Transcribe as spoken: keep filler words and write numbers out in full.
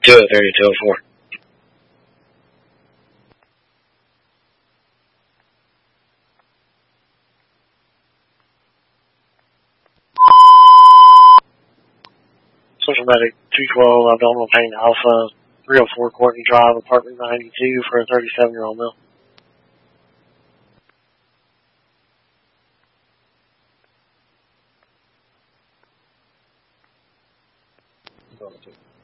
two oh three, two oh four. Social Medic two twelve, abdominal pain alpha, three oh four Courtney Drive, apartment ninety-two for a thirty-seven-year-old male. Going to.